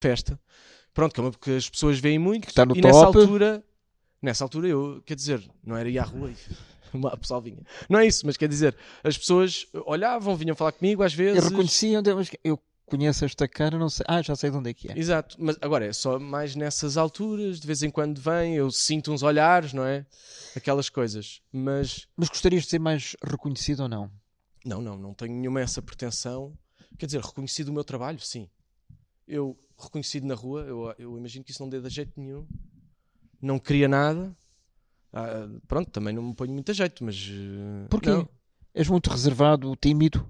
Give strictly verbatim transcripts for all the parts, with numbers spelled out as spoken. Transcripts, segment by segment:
festa. Pronto, que é uma, porque as pessoas veem muito. Que está no e top. nessa altura, nessa altura eu, quer dizer, não era ir à rua e o pessoal vinha. Não é isso, mas quer dizer, as pessoas olhavam, vinham falar comigo às vezes. Eu reconheciam, eu conheço esta cara, não sei. Ah, já sei de onde é que é. Exato, mas agora é só mais nessas alturas, de vez em quando vem, eu sinto uns olhares, não é? Aquelas coisas, mas... Mas gostarias de ser mais reconhecido ou não? Não, não, não tenho nenhuma essa pretensão. Quer dizer, reconhecido o meu trabalho, sim. Eu, reconhecido na rua, eu, eu imagino que isso não dê de jeito nenhum. Não queria nada. Ah, pronto, também não me ponho muito a jeito, mas... Uh, Porquê? Não. És muito reservado, tímido?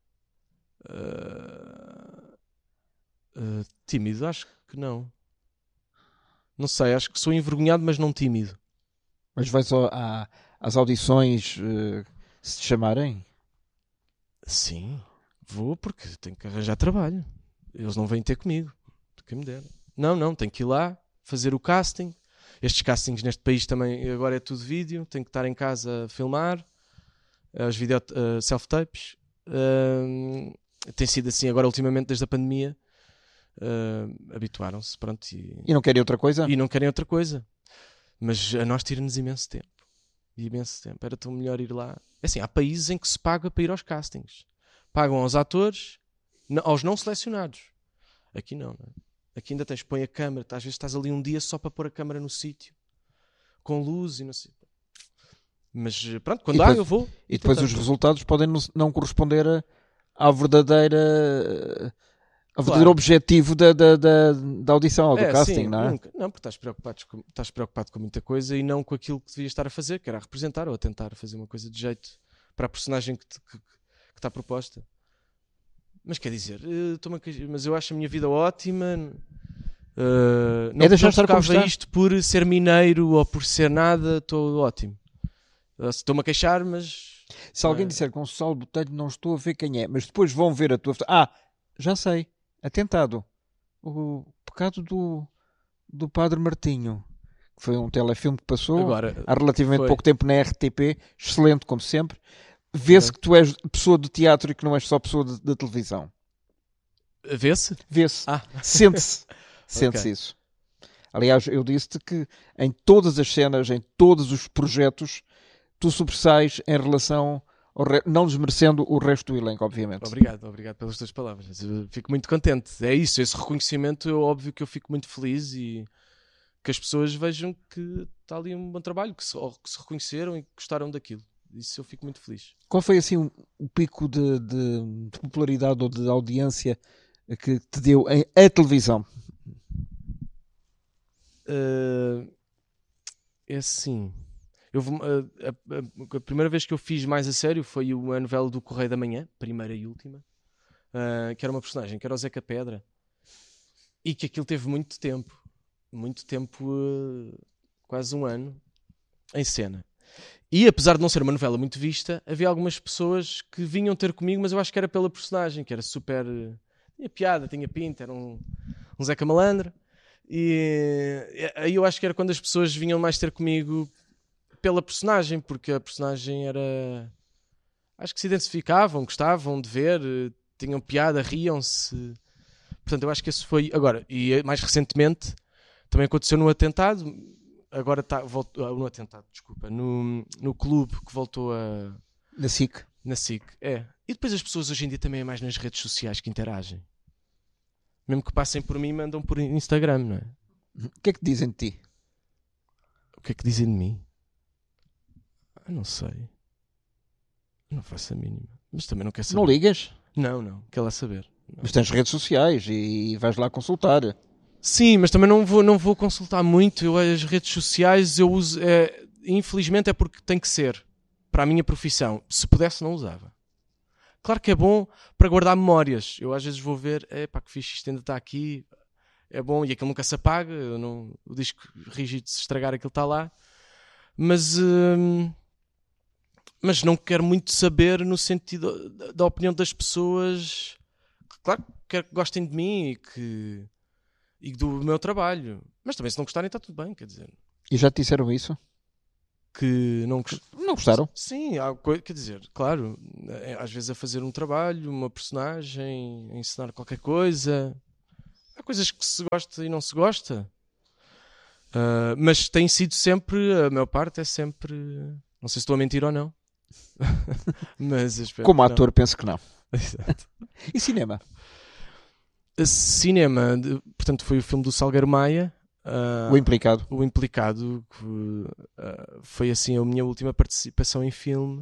Uh, uh, tímido, acho que não. Não sei, acho que sou envergonhado, mas não tímido. Mas vais ao, à, às audições uh, se te chamarem? Sim, vou porque tenho que arranjar trabalho. Eles não vêm ter comigo. Quem me dera. Não, não, tenho que ir lá, fazer o casting. Estes castings neste país também agora é tudo vídeo. Tenho que estar em casa a filmar. As video, uh, self-tapes. Uh, tem sido assim agora ultimamente desde a pandemia. Uh, habituaram-se, pronto. E, E não querem outra coisa? e não querem outra coisa. Mas a nós tira-nos imenso tempo. Imenso tempo. Era tão melhor ir lá. É assim, há países em que se paga para ir aos castings. Pagam aos atores, aos não selecionados. Aqui não, não é? Aqui ainda tens, põe a câmara. Às vezes estás ali um dia só para pôr a câmara no sítio. Com luz e não sei. Mas pronto, quando E há depois- eu vou. E depois portanto, os resultados podem não, não corresponder a- à verdadeira... ao verdadeiro Claro. objetivo da, da, da, da audição ou do É, casting, sim, não é? nunca. Não, porque estás preocupado, com, estás preocupado com muita coisa e não com aquilo que devias estar a fazer, que era a representar ou a tentar fazer uma coisa de jeito para a personagem que, te, que, que está proposta. Mas quer dizer, eh, estou-me a queixar, mas eu acho a minha vida ótima. eh, não, É deixar não estar como tocava está. isto por ser mineiro ou por ser nada, estou ótimo. Eh, Estou-me a queixar, mas Se alguém Ah. disser Gonçalo Botelho, não estou a ver quem é, mas depois vão ver a tua... foto- Ah, já sei. Atentado. O pecado do, do Padre Martinho. Que foi um telefilme que passou agora há relativamente foi. pouco tempo na R T P. Excelente, como sempre. Vê-se Foi. que tu és pessoa de teatro e que não és só pessoa de, de televisão. Vê-se? Vê-se. Ah, Sente-se. Sente-se Ok. isso. Aliás, eu disse-te que em todas as cenas, em todos os projetos, tu sobressais em relação ao re... não desmerecendo o resto do elenco, obviamente. Obrigado, obrigado pelas tuas palavras. Eu fico muito contente. É isso, esse reconhecimento, é óbvio que eu fico muito feliz e que as pessoas vejam que está ali um bom trabalho, que se, ou que se reconheceram e que gostaram daquilo. Isso eu fico muito feliz. Qual foi assim o, o pico de, de- de popularidade ou de audiência que te deu em a televisão? Uh, é assim. Eu, vou- uh, a, a- a primeira vez que eu fiz mais a sério foi o- a novela do Correio da Manhã, primeira e última, uh, que era uma personagem, que era o Zeca Pedra, e que aquilo teve muito tempo, muito tempo, uh, quase um ano, em cena. E apesar de não ser uma novela muito vista, havia algumas pessoas que vinham ter comigo, mas eu acho que era pela personagem, que era super... uh, tinha piada, tinha pinta, era um, um Zeca Malandro. E e aí eu acho que era quando as pessoas vinham mais ter comigo pela personagem, porque a personagem era... Acho que se identificavam, gostavam de ver, eh, tinham piada, riam-se. Portanto, eu acho que esse foi... Agora, e mais recentemente, também aconteceu no atentado, agora está... Voltou, ah, no atentado, desculpa, no, no clube que voltou a... Na S I C? Na S I C, é. E depois as pessoas hoje em dia também é mais nas redes sociais que interagem. Mesmo que passem por mim, mandam por Instagram, não é? O que é que dizem de ti? O que é que dizem de mim? Eu não sei. Eu não faço a mínima. Mas também não quer saber. Não ligas? Não, não. Quer lá saber. Não. Mas tens redes sociais e vais lá consultar. Sim, mas também não vou, não vou consultar muito. Eu, as redes sociais eu uso... É, infelizmente é porque tem que ser. Para a minha profissão. Se pudesse, não usava. Claro que é bom para guardar memórias. Eu às vezes vou ver... É pá, que fixe, isto ainda está aqui. É bom. E aquilo nunca se apaga. Eu não, o disco rígido, se estragar, aquilo está lá. Mas... Hum, mas não quero muito saber no sentido da, da opinião das pessoas. Claro que quero que gostem de mim e, que, e do meu trabalho. Mas também se não gostarem está tudo bem, quer dizer. E já te disseram isso? Que não gost... Não gostaram? Sim, há coi- quer dizer, claro, é, às vezes a fazer um trabalho, uma personagem, a ensinar qualquer coisa. há coisas que se gosta e não se gosta. Uh, mas tem sido sempre, a maior parte é sempre, não sei se estou a mentir ou não. Mas espero Como que ator, não. penso que não. Exato. E cinema? Cinema, de- portanto, foi o filme do Salgueiro Maia. uh, O Implicado. O Implicado, que uh, foi assim a minha última participação em filme.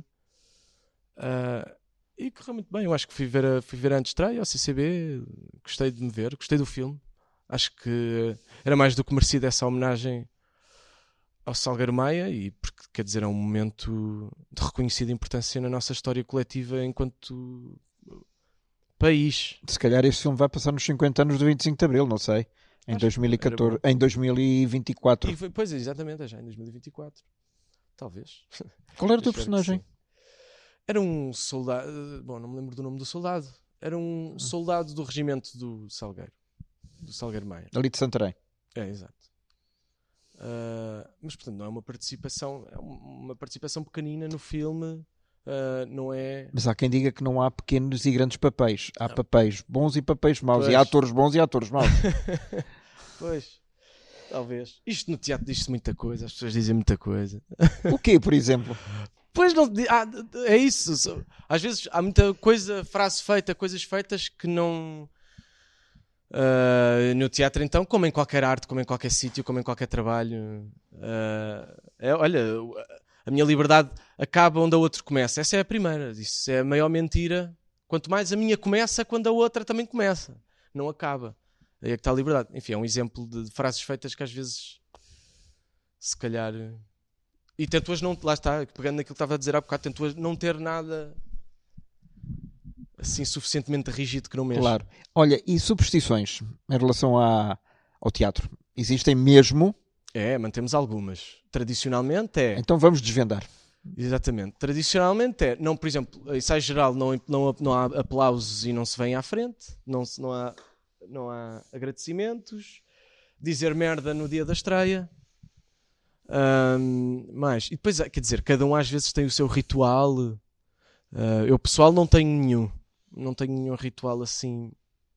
Uh, e correu muito bem. Eu acho que fui ver a, fui ver a antestreia ao C C B. Gostei de me ver, gostei do filme. Acho que era mais do que merecido essa homenagem ao Salgueiro Maia, e porque, quer dizer, é um momento de reconhecida importância na nossa história coletiva enquanto país. Se calhar este filme vai passar nos cinquenta anos do vinte e cinco de Abril, não sei. Em Acho dois mil e que era catorze, bom. em dois mil e vinte e quatro. E foi, pois é, exatamente, é já em dois mil e vinte e quatro. Talvez. Qual era o teu Espero que personagem? sim. Era um soldado. Bom, não me lembro do nome do soldado. Era um soldado do regimento do Salgueiro. Do Salgueiro Maia. Ali de Santarém. É, exato. Uh, mas, portanto, não é uma participação. É uma participação pequenina no filme. Uh, não é. Mas há quem diga que não há pequenos e grandes papéis. Há papéis bons e papéis maus. Pois. E há atores bons e atores maus. Pois. Talvez. Isto no teatro diz-se muita coisa. As pessoas dizem muita coisa. O quê, por exemplo? Pois não. Ah, é isso. Às vezes há muita coisa, frase feita, coisas feitas que não. Uh, no teatro, então, como em qualquer arte, como em qualquer sítio, como em qualquer trabalho, uh, é, olha, a minha liberdade acaba onde a outra começa. Essa é a primeira. Isso é a maior mentira. Quanto mais a minha começa, quando a outra também começa, não acaba. Aí é que está a liberdade. Enfim, é um exemplo de, de frases feitas que às vezes, se calhar, e tento-as não, lá está, pegando naquilo que estava a dizer há bocado, tento-as não ter nada assim suficientemente rígido que não mexa. Claro. Olha, e superstições em relação à, ao teatro? Existem mesmo? É, mantemos algumas. Tradicionalmente é. Então vamos desvendar. Exatamente. Tradicionalmente é. Não, por exemplo, ensaio geral não, não, não há aplausos e não se vem à frente. Não, se, não, há, não há agradecimentos. Dizer merda no dia da estreia. Um, mais. E depois, quer dizer, cada um às vezes tem o seu ritual. Uh, eu, pessoal, não tenho nenhum. Não tenho nenhum ritual assim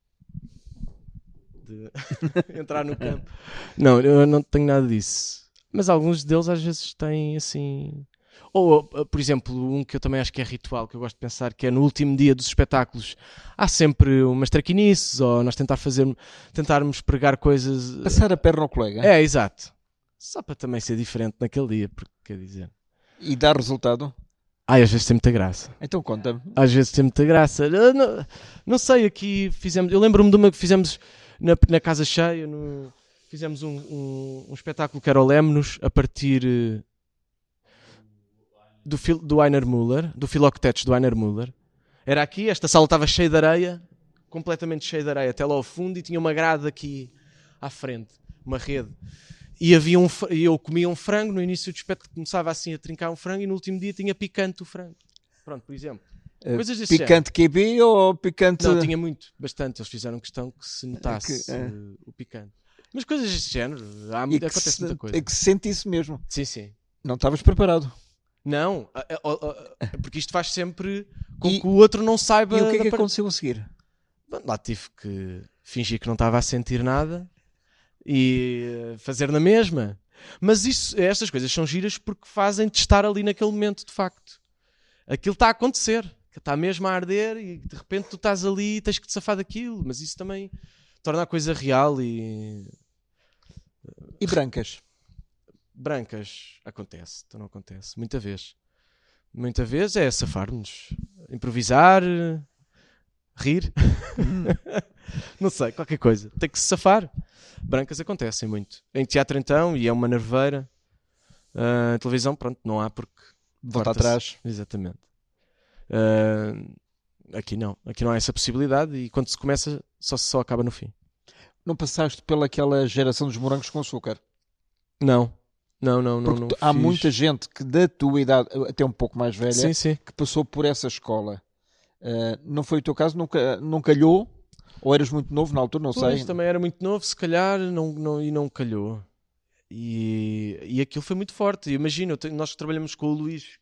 de entrar no campo. Não, eu não tenho nada disso. Mas alguns deles às vezes têm assim. Ou, por exemplo, um que eu também acho que é ritual, que eu gosto de pensar, que é no último dia dos espetáculos há sempre umas traquinices, ou nós tentar fazer, tentarmos pregar coisas. Passar a perna ao colega. É, exato. Só para também ser diferente naquele dia, porque quer dizer. E dar resultado. Ai, às vezes tem muita graça. Então conta-me. Às vezes tem muita graça. Eu não, não sei, aqui fizemos. Eu lembro-me de uma que fizemos na, na Casa Cheia. No, fizemos um, um, um espetáculo que era o Lemnos, a partir uh, do, fil, do Heiner Müller, do Philoctetes do Heiner Müller. Era aqui, esta sala estava cheia de areia, completamente cheia de areia, até lá ao fundo, e tinha uma grade aqui à frente, uma rede. E havia um, eu comia um frango no início do espetáculo, começava assim a trincar um frango, e no último dia tinha picante o frango. Pronto, por exemplo. Uh, Coisas desse picante Q B ou picante... Não, tinha muito, bastante. Eles fizeram questão que se notasse que, é. uh, o picante. Mas coisas desse género, há, E que acontece se, muita coisa. é que se sente isso mesmo. Sim, sim. Não estavas preparado. Não, a- a- a- a- porque isto faz sempre com E- que o outro não saiba. E o que é da que par- aconteceu a seguir? Bom, lá tive que fingir que não estava a sentir nada e uh, fazer na mesma. Mas isso, estas coisas são giras porque fazem-te estar ali naquele momento, de facto. Aquilo está a acontecer, que está mesmo a arder e de repente tu estás ali e tens que te safar daquilo. Mas isso também torna a coisa real e... E brancas? Brancas, acontece, então não acontece, muita vez. Muita vez é safar-nos, improvisar, rir, não sei, qualquer coisa. Tem que se safar. Brancas acontecem muito. Em teatro então, e é uma nerveira. Uh, televisão, pronto, não há porque... Volta corta-se. atrás. Exatamente. Uh, aqui não. Aqui não há essa possibilidade e quando se começa, só, só acaba no fim. Não passaste pelaquela geração dos morangos com açúcar? Não. Não, não, não. Porque não tu- há fiz. muita gente que da tua idade, até um pouco mais velha, Sim, sim. que passou por essa escola. Uh, não foi o teu caso? Nunca, não calhou? Ou eras muito novo na altura? Não Pois, sei. também era muito novo, se calhar, não, não, e não calhou. E, e aquilo foi muito forte. Imagina, eu tenho- nós trabalhamos com o Luís, um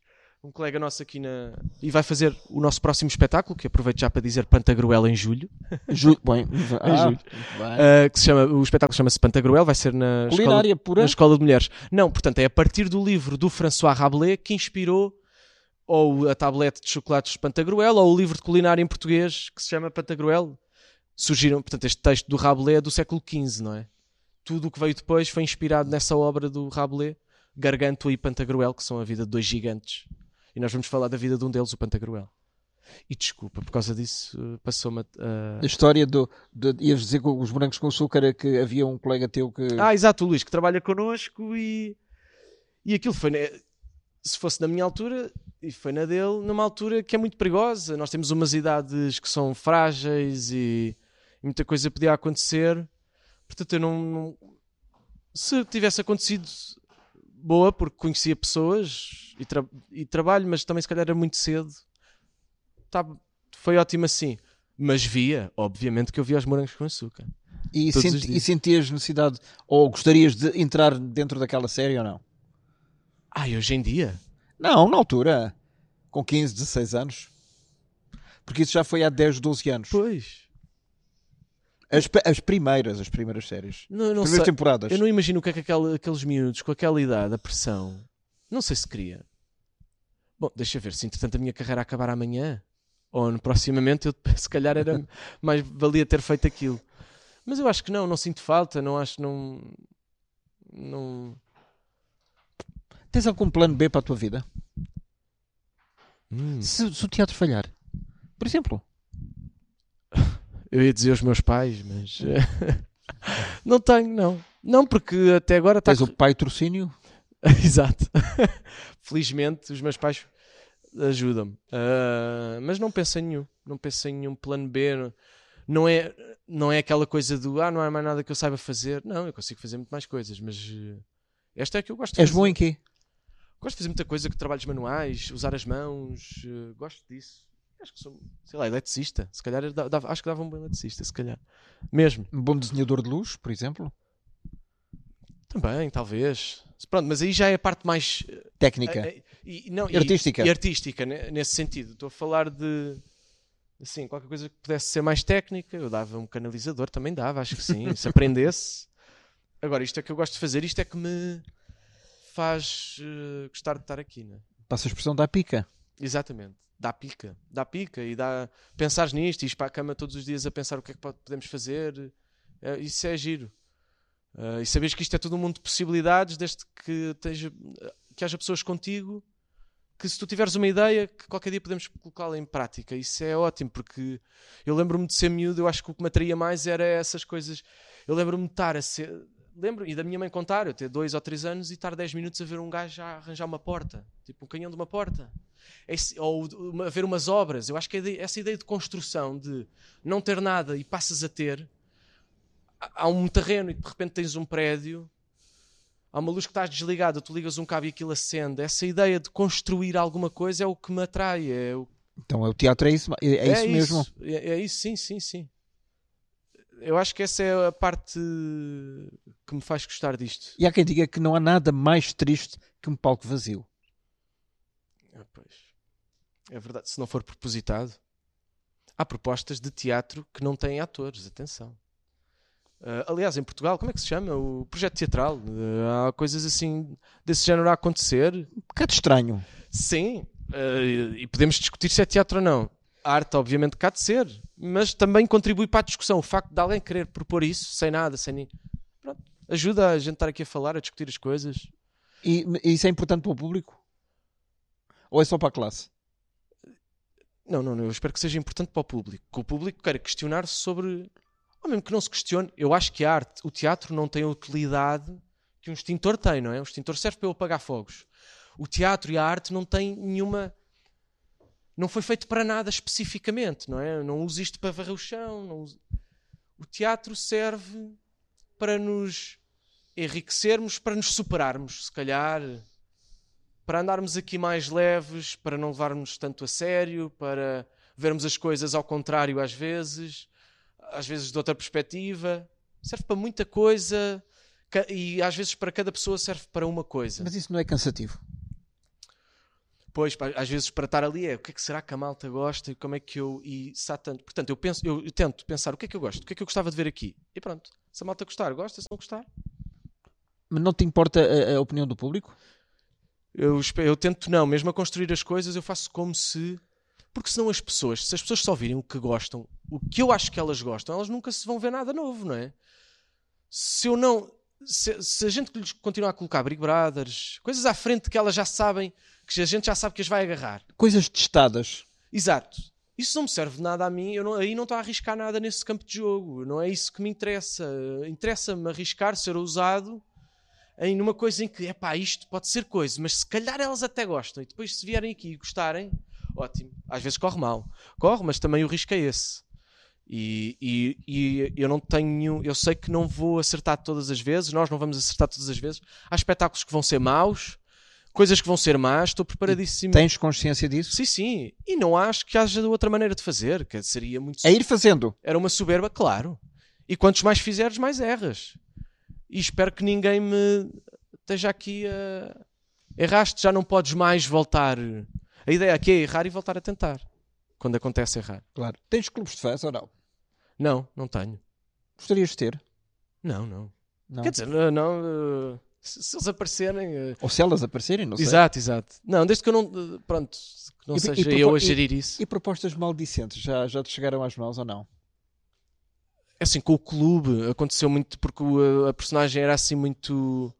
um colega nosso aqui na... E vai fazer o nosso próximo espetáculo, que aproveito já para dizer Pantagruel em julho. Ju... Bem, em ah, julho. Uh, que se chama... O espetáculo chama-se Pantagruel, vai ser na Culinária escola... pura? na Escola de Mulheres. Não, portanto, é a partir do livro do François Rabelais que inspirou ou a tablete de chocolates Pantagruel ou o livro de culinária em português que se chama Pantagruel. Surgiram, portanto, este texto do Rabelais é do século quinze, não é? Tudo o que veio depois foi inspirado nessa obra do Rabelais, Gargantua e Pantagruel, que são a vida de dois gigantes. E nós vamos falar da vida de um deles, o Pantagruel. E desculpa, por causa disso passou-me a... A história do... De, ias dizer com os morangos com açúcar é que havia um colega teu que... Ah, exato, o Luís, que trabalha connosco e... E aquilo foi... Se fosse na minha altura, e foi na dele, numa altura que é muito perigosa. Nós temos umas idades que são frágeis e, e muita coisa podia acontecer. Portanto, eu não... não... Se tivesse acontecido... boa, porque conhecia pessoas e, tra- e trabalho, mas também se calhar era muito cedo. Tá, foi ótimo assim. Mas via, obviamente, que eu via os morangos com açúcar. E, senti- e sentias necessidade, ou gostarias de entrar dentro daquela série ou não? Ah, e hoje em dia? Não, na altura, com quinze, dezesseis anos. Porque isso já foi há dez, doze anos. Pois. As, as primeiras, as primeiras séries. Não, não as primeiras sei. temporadas. Eu não imagino o que é que aquele, aqueles miúdos, com aquela idade, a pressão. Não sei se queria. Bom, deixa ver, se entretanto a minha carreira acabar amanhã, ou no, proximamente, eu, se calhar era mais valia ter feito aquilo. Mas eu acho que não, não sinto falta, não acho, não... não... Tens algum plano B para a tua vida? Hum. Se, se o teatro falhar, por exemplo. Eu ia dizer os meus pais, mas... não tenho, não. Não, porque até agora está... Tens o patrocínio? Exato. Felizmente os meus pais ajudam-me. Uh, mas não penso em nenhum. Não penso em nenhum plano B. Não, não, é, não é aquela coisa do ah, não há mais nada que eu saiba fazer. Não, eu consigo fazer muito mais coisas, mas uh, esta é a que eu gosto de És fazer. bom em quê? Gosto de fazer muita coisa, trabalhos manuais, usar as mãos, uh, gosto disso. Acho que sou, sei lá, eletricista. Se calhar, dava, acho que dava um bom eletricista, se calhar. Mesmo. Um bom desenhador de luz, por exemplo? Também, talvez. Pronto, mas aí já é a parte mais... Técnica. Uh, uh, e, não, e artística. E, e artística, né, nesse sentido. Estou a falar de... Assim, qualquer coisa que pudesse ser mais técnica. Eu dava um canalizador, também dava, acho que sim. Se aprendesse. Agora, isto é que eu gosto de fazer. Isto é que me faz uh, gostar de estar aqui, né? Passa a expressão da pica. Exatamente. Dá pica. Dá pica e dá... Pensares nisto e ir para a cama todos os dias a pensar o que é que podemos fazer. É, isso é giro. Uh, e saberes que isto é todo um mundo de possibilidades, desde que, esteja, que haja pessoas contigo, que se tu tiveres uma ideia, que qualquer dia podemos colocá-la em prática. Isso é ótimo, porque eu lembro-me de ser miúdo, eu acho que o que me atraía mais era essas coisas. Eu lembro-me de estar a ser... Lembro, e da minha mãe contar, eu ter dois ou três anos e estar dez minutos a ver um gajo a arranjar uma porta, tipo um canhão de uma porta. Esse, ou a ver umas obras. Eu acho que essa ideia de construção, de não ter nada e passas a ter... Há um terreno e de repente tens um prédio, há uma luz que estás desligada, tu ligas um cabo e aquilo acende. Essa ideia de construir alguma coisa é o que me atrai. É o... Então o teatro é isso, é, é isso, isso mesmo? É, é isso, sim, sim, sim. Eu acho que essa é a parte que me faz gostar disto. E há quem diga que não há nada mais triste que um palco vazio. Ah, pois. É verdade, se não for propositado. Há propostas de teatro que não têm atores, atenção. Uh, aliás, em Portugal, como é que se chama? O projeto teatral. Uh, há coisas assim desse género a acontecer. Um bocado estranho. Sim, uh, e podemos discutir se é teatro ou não. A arte, obviamente, cá de ser, mas também contribui para a discussão. O facto de alguém querer propor isso, sem nada, sem nem... Pronto, ajuda a gente estar aqui a falar, a discutir as coisas. E, e isso é importante para o público? Ou é só para a classe? Não, não, não, eu espero que seja importante para o público. Que o público queira questionar sobre... Ou mesmo que não se questione, eu acho que a arte, o teatro não tem a utilidade que um extintor tem, não é? Um extintor serve para eu apagar fogos. O teatro e a arte não têm nenhuma... Não foi feito para nada especificamente, não é? Não uso isto para varrer o chão. Não uso... O teatro serve para nos enriquecermos, para nos superarmos, se calhar. Para andarmos aqui mais leves, para não levarmos tanto a sério, para vermos as coisas ao contrário às vezes... às vezes de outra perspectiva, serve para muita coisa e às vezes para cada pessoa serve para uma coisa. Mas isso não é cansativo? Pois, pá, às vezes para estar ali é o que é que será que a malta gosta e como é que eu. E se há tanto. Portanto, eu, penso, eu, eu tento pensar o que é que eu gosto, o que é que eu gostava de ver aqui. E pronto. Se a malta gostar, gosta. Se não gostar, Mas não te importa a, a opinião do público? eu, espe- eu tento não. Mesmo a construir as coisas, eu faço como se. Porque senão as pessoas, se as pessoas só virem o que gostam, o que eu acho que elas gostam, elas nunca se vão ver nada novo, não é? Se eu não. Se, se a gente lhes continuar a colocar Big Brothers, coisas à frente que elas já sabem, que a gente já sabe que as vai agarrar. Coisas testadas. Exato. Isso não me serve de nada a mim. Eu não, aí não estou a arriscar nada nesse campo de jogo. Não é isso que me interessa. Interessa-me arriscar, ser ousado em numa coisa em que, epá, isto pode ser coisa, mas se calhar elas até gostam. E depois se vierem aqui e gostarem, ótimo. Às vezes corre mal. Corre, mas também o risco é esse. E, e, e eu não tenho... Eu sei que não vou acertar todas as vezes. Nós não vamos acertar todas as vezes. Há espetáculos que vão ser maus, coisas que vão ser más. Estou preparadíssimo. Tens consciência disso? Sim, sim. E não acho que haja outra maneira de fazer. Que seria muito... É ir fazendo. Era uma soberba, claro. E quantos mais fizeres, mais erras. E espero que ninguém me esteja aqui a... Erraste, já não podes mais voltar. A ideia aqui é errar e voltar a tentar. Quando acontece errar. Claro. Tens clubes de fãs ou não? Não, não tenho. Gostarias de ter? Não, não. Não. Quer dizer, não... não, uh, se, se eles aparecerem... uh, Ou se elas aparecerem, não sei. Exato, exato. Não, desde que eu não... uh, Pronto, que não E- seja e propo- eu a e- gerir isso. E propostas maldicentes, já, já te chegaram às mãos ou não? É assim, com o clube aconteceu muito porque o- a personagem era assim muito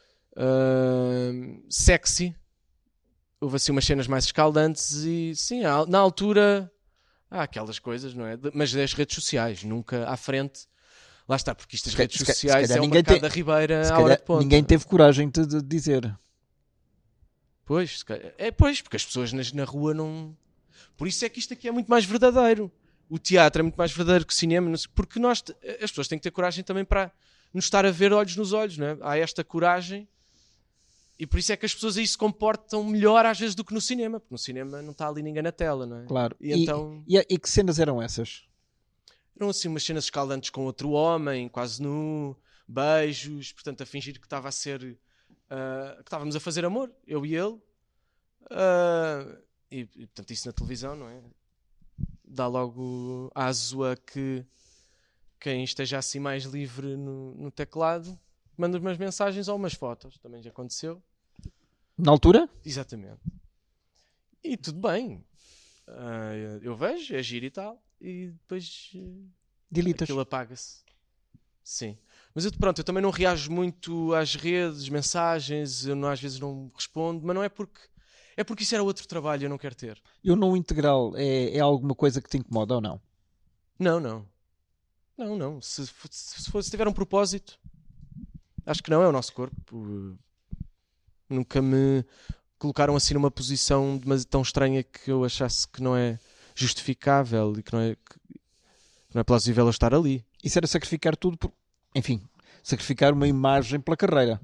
uh, sexy. Houve assim umas cenas mais escaldantes e sim, há- na altura há aquelas coisas, não é? De- mas das redes sociais, nunca à frente. Lá está, porque isto das Se ca- redes se ca- se sociais calhar é o ninguém mercado tem- da Ribeira Se à hora calhar de ponta. ninguém teve coragem de, de dizer. Pois, se calhar- é pois, porque as pessoas nas- na rua não... Por isso é que isto aqui é muito mais verdadeiro. O teatro é muito mais verdadeiro que o cinema, não sei- porque nós, as pessoas têm que ter coragem também para nos estar a ver olhos nos olhos, não é? Há esta coragem e por isso é que as pessoas aí se comportam melhor às vezes do que no cinema, porque no cinema não está ali ninguém na tela, não é? Claro. E, E, então e, e que cenas eram essas? eram assim umas cenas escaldantes com outro homem, quase nu, beijos, portanto a fingir que estava a ser, ah, que estávamos a fazer amor, eu e ele. Ah, e, e portanto isso na televisão, não é? Dá logo aso a que quem esteja assim mais livre no, no teclado manda umas mensagens ou umas fotos, também já aconteceu. Na altura? Exatamente. E tudo bem. Ah, eu vejo, é giro e tal, e depois eh, Dilitas. aquilo apaga-se. Sim. Mas eu, pronto, eu também não reajo muito às redes, mensagens, eu não- às vezes não respondo, mas não é porque... É porque isso era outro trabalho e eu não quero ter. E o não integral é, é alguma coisa que te incomoda ou não? Não, não. Não, não. Se, fo- se, for- se tiver um propósito, acho que não, é o nosso corpo. Nunca me colocaram assim numa posição demasi- tão estranha que eu achasse que não é justificável e que não é, que não é plausível eu estar ali. Isso era sacrificar tudo por... Enfim, sacrificar uma imagem pela carreira.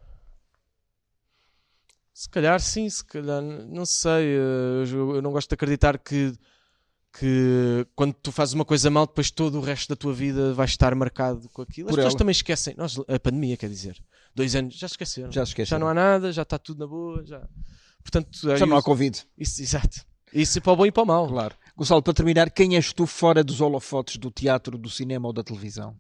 Se calhar sim, se calhar não sei. eh, Eu, eu não gosto de acreditar que, que quando tu fazes uma coisa mal, depois todo o resto da tua vida vai estar marcado com aquilo. As Por pessoas ela. também esquecem. Nós, a pandemia, quer dizer, dois anos já se esqueceram. Já se esqueceram. Já não há nada, já está tudo na boa. Já, Portanto, Já não há isso, Covid. isso, exato. Isso é para o bom e para o mal. Claro. Gonçalo, para terminar, quem és tu fora dos holofotes do teatro, do cinema ou da televisão?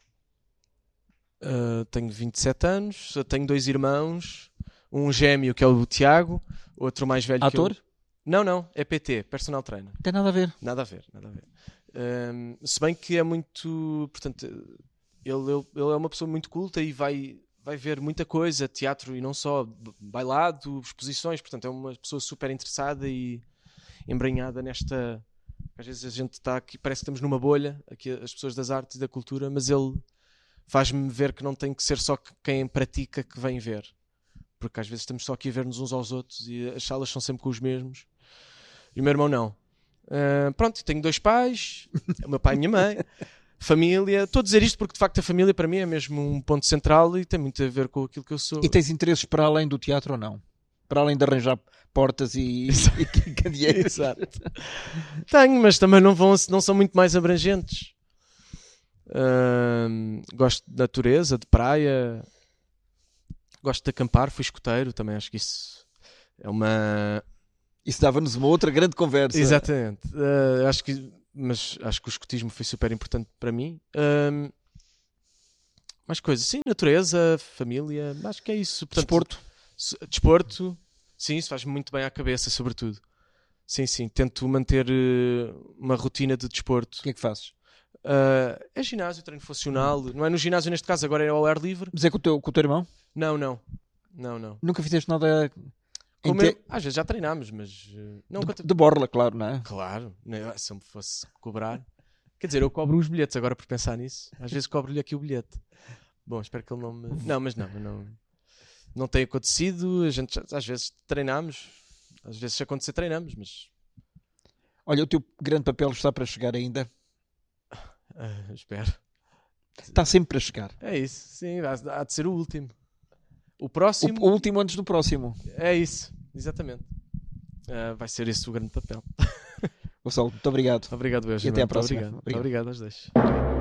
Uh, tenho vinte e sete anos, eu tenho dois irmãos, um gêmeo que é o Tiago, outro mais velho Ator? que eu. Não, não, é P T, personal trainer. Não tem nada a ver. Nada a ver, nada a ver. Um, se bem que é muito. Portanto, ele, ele, ele é uma pessoa muito culta e vai, vai ver muita coisa, teatro e não só, bailado, exposições. Portanto, é uma pessoa super interessada e embranhada nesta. Às vezes a gente está aqui, parece que estamos numa bolha, aqui as pessoas das artes e da cultura, mas ele faz-me ver que não tem que ser só quem pratica que vem ver. Porque às vezes estamos só aqui a ver-nos uns aos outros e as salas são sempre com os mesmos. E o meu irmão não. Uh, pronto, tenho dois pais, o meu pai e a minha mãe, família. Estou a dizer isto porque de facto a família para mim é mesmo um ponto central e tem muito a ver com aquilo que eu sou. E tens interesses para além do teatro ou não? Para além de arranjar portas e, e candeeiros? Exato. Tenho, mas também não, vão, não são muito mais abrangentes. Uh, gosto de natureza, de praia, gosto de acampar, fui escoteiro, também acho que isso é uma, Isso dava-nos uma outra grande conversa. Exatamente. Uh, acho que, mas acho que o escotismo foi super importante para mim. Um, mais coisas. Sim, natureza, família. Acho que é isso. Portanto, Desporto. Desporto. Sim, isso faz muito bem à cabeça, sobretudo. Sim, sim. Tento manter uh, uma rotina de desporto. O que é que fazes? Uh, é ginásio, treino funcional. Não é no ginásio neste caso, agora é ao ar livre. Mas é com o teu, com o teu irmão? Não, não. Não, não. Nunca fizeste nada... Como Te... eu, às vezes já treinámos, mas... Uh, não de, conta... de borla, claro, não é? Claro. Não, se eu me fosse cobrar... Quer dizer, eu cobro os bilhetes agora por pensar nisso. Às vezes cobro-lhe aqui o bilhete. Bom, espero que ele não me... Não, mas não. Não, não tem acontecido. A gente já, às vezes treinamos. Às vezes se acontecer treinamos, mas... Olha, o teu grande papel está para chegar ainda. Uh, espero. Está sempre para chegar. É isso. Sim, há, há de ser o último. O próximo... O, o último antes do próximo. É isso. Exatamente. Uh, vai ser esse o grande papel. Gonçalo, muito obrigado. Obrigado, Eugênio. E até à próxima. Obrigado. Obrigado. Obrigado aos dois.